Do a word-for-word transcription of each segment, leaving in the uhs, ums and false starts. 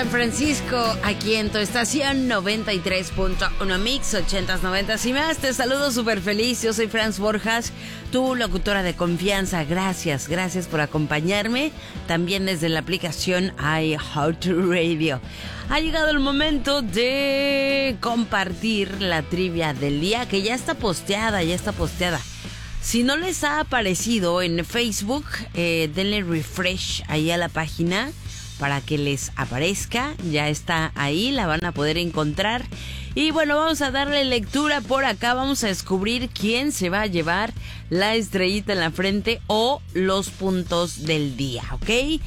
Francisco, aquí en tu estación noventa y tres punto uno Mix, ochentas, noventas y más. Te saludo súper feliz, yo soy Franz Borjas, tu locutora de confianza. Gracias, gracias por acompañarme, también desde la aplicación iHeartRadio. Ha llegado el momento de compartir la trivia del día, que ya está posteada, ya está posteada. Si no les ha aparecido en Facebook, eh, denle refresh ahí a la página para que les aparezca. Ya está ahí, la van a poder encontrar. Y bueno, vamos a darle lectura por acá. Vamos a descubrir quién se va a llevar la estrellita en la frente o los puntos del día, ¿ok?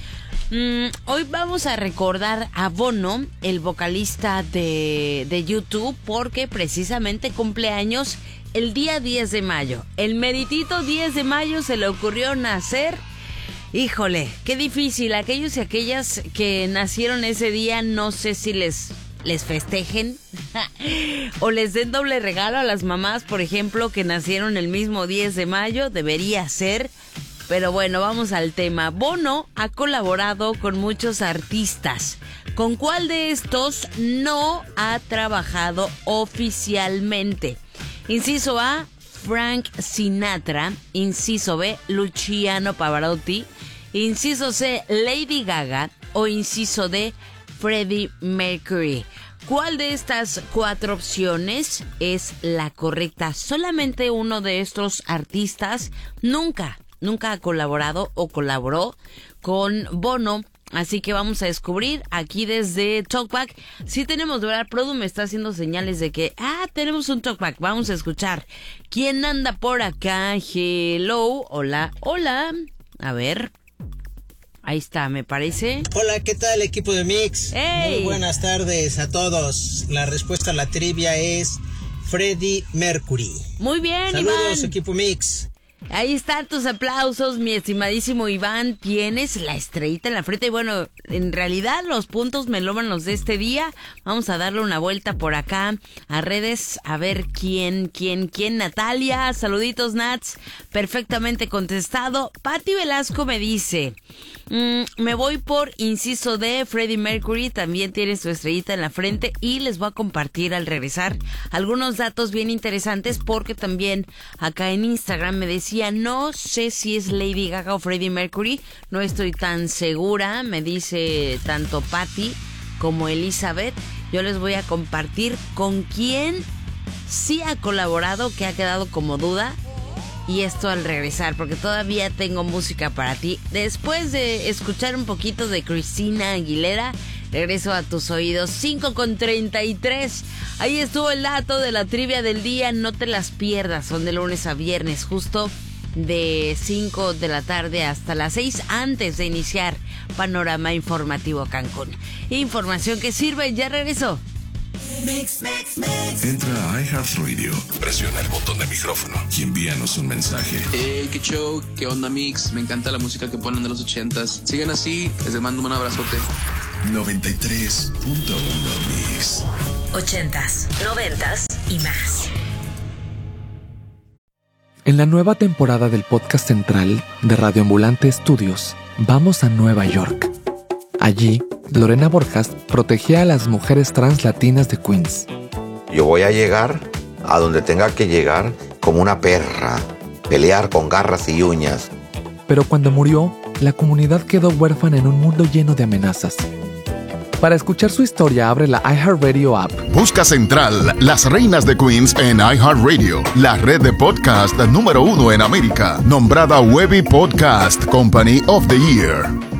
Mm, hoy vamos a recordar a Bono, el vocalista de, de YouTube, porque precisamente cumple años el día diez de mayo. El meritito diez de mayo se le ocurrió nacer. Híjole, qué difícil. Aquellos y aquellas que nacieron ese día, no sé si les, les festejen o les den doble regalo a las mamás, por ejemplo, que nacieron el mismo diez de mayo. Debería ser. Pero bueno, vamos al tema. Bono ha colaborado con muchos artistas. ¿Con cuál de estos no ha trabajado oficialmente? Inciso A, Frank Sinatra. Inciso B, Luciano Pavarotti. Inciso C, Lady Gaga. O inciso D, Freddie Mercury. ¿Cuál de estas cuatro opciones es la correcta? Solamente uno de estos artistas nunca, nunca ha colaborado o colaboró con Bono. Así que vamos a descubrir aquí desde Talkback. Sí tenemos, de verdad, Produ me está haciendo señales de que, ah, tenemos un Talkback. Vamos a escuchar. ¿Quién anda por acá? Hello, hola, hola. A ver. Ahí está, me parece. Hola, ¿qué tal, equipo de Mix? ¡Hey! Muy buenas tardes a todos. La respuesta a la trivia es Freddie Mercury. Muy bien, Saludos, Iván. equipo Mix. Ahí están tus aplausos, mi estimadísimo Iván. Tienes la estrellita en la frente. Y bueno, en realidad los puntos melómanos de este día. Vamos a darle una vuelta por acá a redes. A ver quién, quién, quién. Natalia, saluditos, Nats. Perfectamente contestado. Pati Velasco me dice... Mm, me voy por inciso D, Freddie Mercury. También tiene su estrellita en la frente. Y les voy a compartir al regresar algunos datos bien interesantes, porque también acá en Instagram me decía, no sé si es Lady Gaga o Freddie Mercury, no estoy tan segura. Me dice tanto Patty como Elizabeth. Yo les voy a compartir con quién sí ha colaborado, que ha quedado como duda. Y esto al regresar, porque todavía tengo música para ti. Después de escuchar un poquito de Cristina Aguilera, regreso a tus oídos. Cinco con treinta y tres. Ahí estuvo el dato de la trivia del día. No te las pierdas. Son de lunes a viernes, justo de cinco de la tarde hasta las seis, antes de iniciar Panorama Informativo Cancún. Información que sirve. Ya regresó. Mix, mix, mix. Entra a iHeartRadio, presiona el botón de micrófono y envíanos un mensaje. Hey, qué show, qué onda, Mix. Me encanta la música que ponen de los ochentas. Sigan así, les mando un abrazote. noventa y tres punto uno Mix. Ochentas, noventas y más. En la nueva temporada del podcast central de Radio Ambulante Estudios, vamos a Nueva York. Allí, Lorena Borjas protegía a las mujeres trans latinas de Queens. Yo voy a llegar a donde tenga que llegar como una perra, pelear con garras y uñas. Pero cuando murió, la comunidad quedó huérfana en un mundo lleno de amenazas. Para escuchar su historia, abre la iHeartRadio app. Busca Central, Las Reinas de Queens en iHeartRadio, la red de podcast número uno en América, nombrada Webby Podcast Company of the Year.